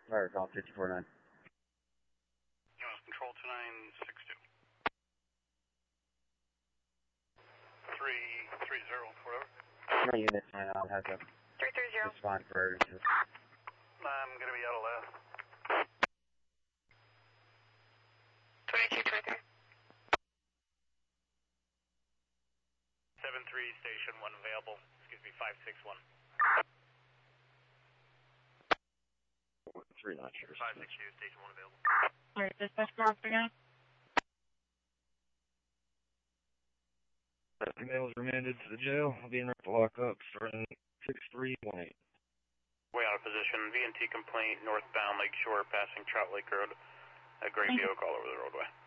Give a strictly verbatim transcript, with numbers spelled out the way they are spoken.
Fire call fifty-four nine. Control two nine six two. three three zero, whatever. No unit sign out, has a three three zero. respond for urgency. I'm going to be out of left. twenty-two twenty-three. seven three, station one available. Excuse me, five six one. Three not sure. five six two, station one available. Alright, dispatch call again. The female was remanded to the jail. I'll be in to lock up starting six three one eight. Way out of position. V and T complaint, northbound Lake Shore, passing Trout Lake Road. A gray vehicle all over the roadway.